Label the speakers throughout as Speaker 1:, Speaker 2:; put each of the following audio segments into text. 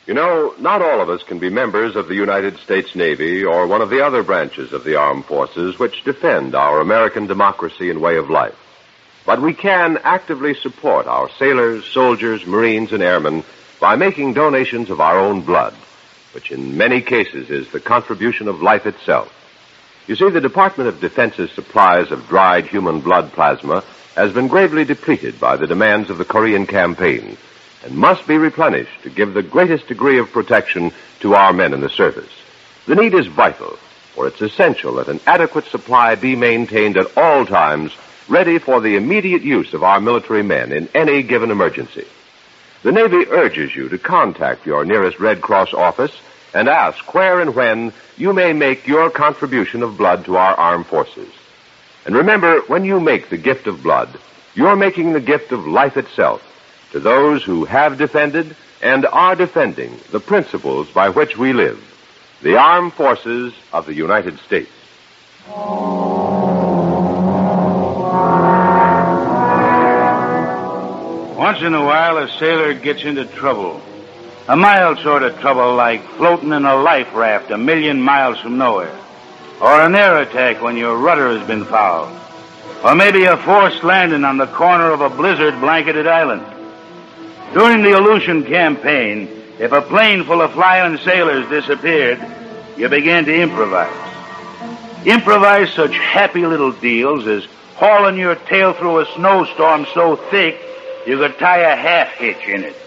Speaker 1: You know, not all of us can be members of the United States Navy or one of the other branches of the armed forces which defend our American democracy and way of life. But we can actively support our sailors, soldiers, Marines, and airmen by making donations of our own blood, which in many cases is the contribution of life itself. You see, the Department of Defense's supplies of dried human blood plasma has been gravely depleted by the demands of the Korean campaign and must be replenished to give the greatest degree of protection to our men in the service. The need is vital, for it's essential that an adequate supply be maintained at all times, ready for the immediate use of our military men in any given emergency. The Navy urges you to contact your nearest Red Cross office and ask where and when you may make your contribution of blood to our armed forces. And remember, when you make the gift of blood, you're making the gift of life itself to those who have defended and are defending the principles by which we live, the armed forces of the United States.
Speaker 2: Once in a while, a sailor gets into trouble. A mild sort of trouble, like floating in a life raft 1,000,000 miles from nowhere. Or an air attack when your rudder has been fouled. Or maybe a forced landing on the corner of a blizzard-blanketed island. During the Aleutian campaign, if a plane full of flying sailors disappeared, you began to improvise. Improvise such happy little deals as hauling your tail through a snowstorm so thick you could tie a half-hitch in it.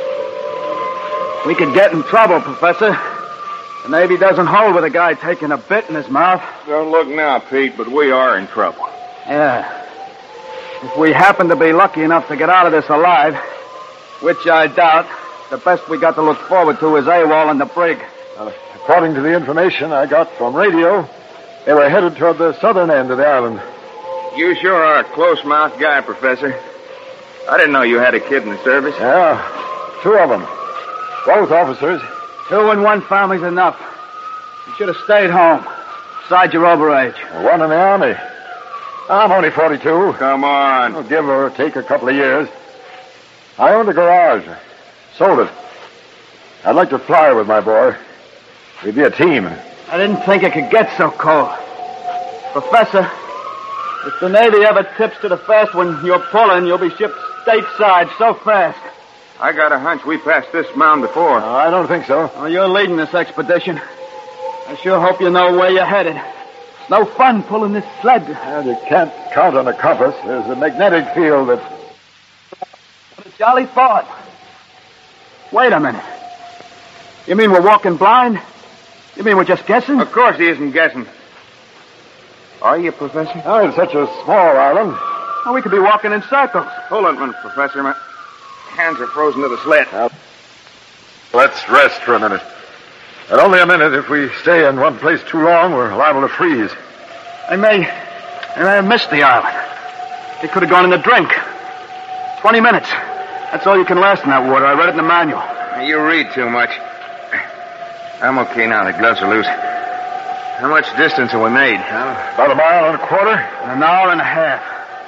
Speaker 3: We could get in trouble, Professor. The Navy doesn't hold with a guy taking a bit in his mouth.
Speaker 4: Don't look now, Pete, but we are in trouble.
Speaker 3: Yeah. If we happen to be lucky enough to get out of this alive, which I doubt, the best we got to look forward to is AWOL and the brig.
Speaker 5: According to the information I got from radio, they were headed toward the southern end of the island.
Speaker 4: You sure are a close-mouthed guy, Professor. I didn't know you had a kid in the service.
Speaker 5: Yeah, 2 of them. Both officers.
Speaker 3: 2 in one family's enough. You should have stayed home. Besides, you're overage.
Speaker 5: One in the Army. I'm only 42.
Speaker 4: Come on.
Speaker 5: I'll give or take a couple of years. I owned a garage. Sold it. I'd like to fly with my boy. We'd be a team.
Speaker 3: I didn't think it could get so cold. Professor, if the Navy ever tips to the fast when you're pulling, you'll be shipped stateside so fast.
Speaker 4: I got a hunch we passed this mound before.
Speaker 5: I don't think so.
Speaker 3: Oh, you're leading this expedition. I sure hope you know where you're headed. It's no fun pulling this sled.
Speaker 5: And you can't count on a compass. There's a magnetic field that...
Speaker 3: What a jolly thought. Wait a minute. You mean we're walking blind? You mean we're just guessing?
Speaker 4: Of course he isn't guessing. Are you, Professor?
Speaker 5: Oh, it's such a small island.
Speaker 3: Oh, we could be walking in circles.
Speaker 4: Hold on a minute, Professor. My hands are frozen to the sled.
Speaker 5: Let's rest for a minute. And only a minute. If we stay in one place too long, we're liable to freeze.
Speaker 3: I may have missed the island. It could have gone in the drink. 20 minutes. That's all you can last in that water. I read it in the manual.
Speaker 4: You read too much. I'm okay now. The gloves are loose. How much distance have we made?
Speaker 5: About 1.25 miles.
Speaker 3: In an hour and a half.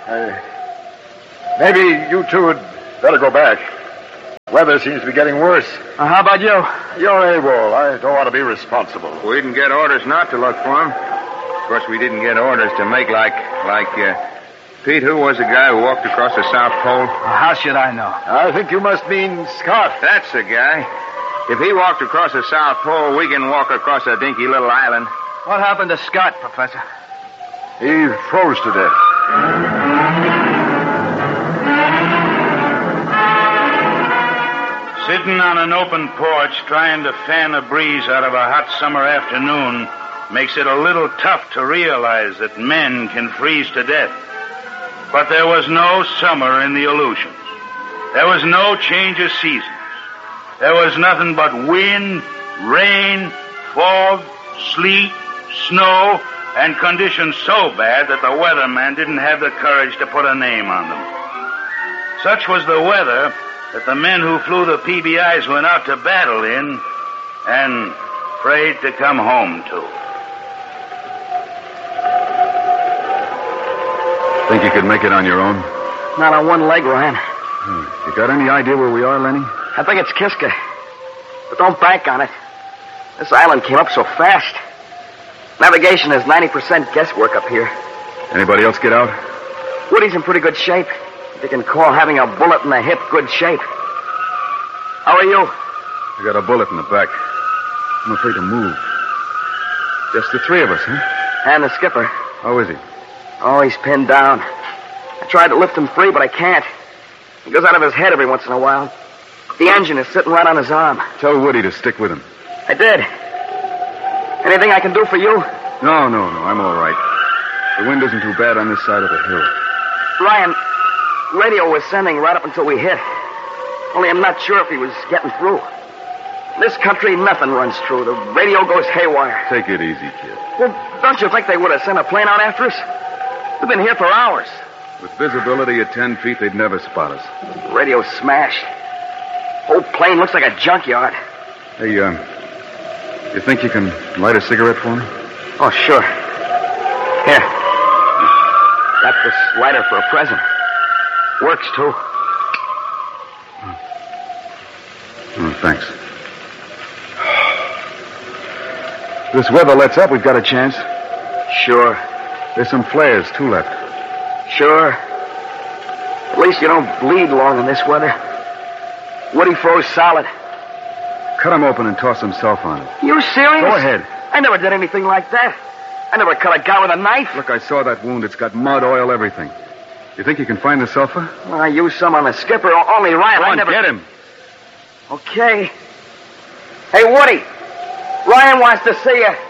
Speaker 5: Maybe you two had better go back. Weather seems to be getting worse.
Speaker 3: How about you?
Speaker 5: You're AWOL. I don't want to be responsible.
Speaker 4: We didn't get orders not to look for him. Of course, we didn't get orders to make like Pete, who was the guy who walked across the South Pole?
Speaker 3: How should I know?
Speaker 5: I think you must mean Scott.
Speaker 4: That's the guy. If he walked across the South Pole, we can walk across a dinky little island.
Speaker 3: What happened to Scott, Professor?
Speaker 5: He froze to death.
Speaker 2: Sitting on an open porch trying to fan a breeze out of a hot summer afternoon makes it a little tough to realize that men can freeze to death. But there was no summer in the Aleutians. There was no change of seasons. There was nothing but wind, rain, fog, sleet, snow, and conditions so bad that the weatherman didn't have the courage to put a name on them. Such was the weather that the men who flew the PBIs went out to battle in and prayed to come home to.
Speaker 6: Think you could make it on your own?
Speaker 3: Not on one leg, Ryan.
Speaker 6: You got any idea where we are, Lenny?
Speaker 3: I think it's Kiska. But don't bank on it. This island came up so fast. Navigation is 90% guesswork up here.
Speaker 6: Anybody else get out?
Speaker 3: Woody's in pretty good shape. They can call having a bullet in the hip good shape. How are you?
Speaker 6: I got a bullet in the back. I'm afraid to move. Just the three of us, huh?
Speaker 3: And the skipper.
Speaker 6: How is he?
Speaker 3: Oh, he's pinned down. I tried to lift him free, but I can't. He goes out of his head every once in a while. The engine is sitting right on his arm.
Speaker 6: Tell Woody to stick with him.
Speaker 3: I did. Anything I can do for you?
Speaker 6: No. I'm all right. The wind isn't too bad on this side of the hill.
Speaker 3: Ryan, radio was sending right up until we hit. Only I'm not sure if he was getting through. In this country, nothing runs true. The radio goes haywire.
Speaker 6: Take it easy, kid.
Speaker 3: Well, don't you think they would have sent a plane out after us? We've been here for hours.
Speaker 6: With visibility at 10 feet, they'd never spot us.
Speaker 3: The radio's smashed. Whole plane looks like a junkyard.
Speaker 6: Hey, you think you can light a cigarette for me?
Speaker 3: Oh, sure. Here. Got this lighter for a present. Works, too.
Speaker 6: Thanks. If this weather lets up, we've got a chance.
Speaker 3: Sure.
Speaker 6: There's some flares, too, left.
Speaker 3: Sure. At least you don't bleed long in this weather. Woody froze solid.
Speaker 6: Cut him open and toss some self on it.
Speaker 3: You serious?
Speaker 6: Go ahead.
Speaker 3: I never did anything like that. I never cut a guy with a knife.
Speaker 6: Look, I saw that wound. It's got mud, oil, everything. You think you can find the sulfur?
Speaker 3: Well, I used some on the skipper. Only Ryan.
Speaker 6: Come on, get him.
Speaker 3: Okay. Hey, Woody. Ryan wants to see you.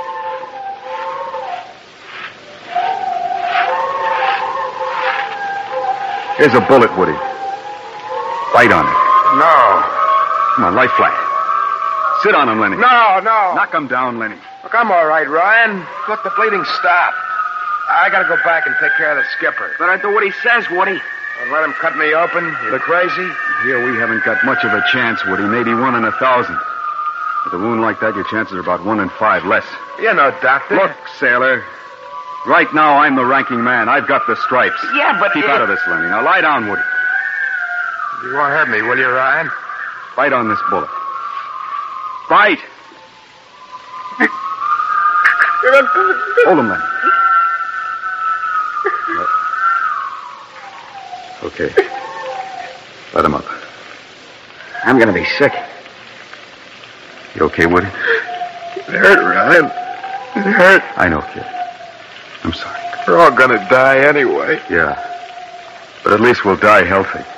Speaker 6: Here's a bullet, Woody. Bite on it.
Speaker 4: No.
Speaker 6: Come on, lie flat. Sit on him, Lenny.
Speaker 4: No.
Speaker 6: Knock him down, Lenny.
Speaker 4: Look, I'm all right, Ryan. Let the bleeding stop. I gotta go back and take care of the skipper.
Speaker 3: Better do what he says, Woody.
Speaker 4: Don't let him cut me open. You're crazy?
Speaker 6: Here we haven't got much of a chance, Woody. Maybe 1 in 1,000. With a wound like that, your chances are about 1 in 5 less.
Speaker 4: You're no doctor.
Speaker 6: Look, sailor. Right now, I'm the ranking man. I've got the stripes.
Speaker 3: Yeah, but...
Speaker 6: Keep out of this, Lenny. Now, lie down, Woody.
Speaker 4: You won't hurt me, will you, Ryan?
Speaker 6: Bite on this bullet. Bite! Hold him, Lenny. Okay. Let him up.
Speaker 3: I'm gonna be sick.
Speaker 6: You okay, Woody?
Speaker 4: It hurt, Ryan. It hurt.
Speaker 6: I know, kid. I'm sorry.
Speaker 4: We're all gonna die anyway.
Speaker 6: Yeah. But at least we'll die healthy.